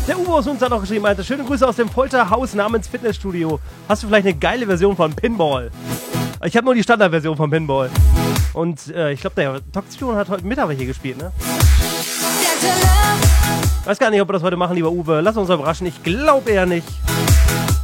Der Uwe aus uns hat auch geschrieben, Alter, schöne Grüße aus dem Folterhaus namens Fitnessstudio. Hast du vielleicht eine geile Version von Pinball? Ich habe nur die Standardversion von Pinball. Und ich glaube, der Toxion hat heute Mittag hier gespielt, ne? Weiß gar nicht, ob wir das heute machen, lieber Uwe. Lass uns überraschen. Ich glaube eher nicht.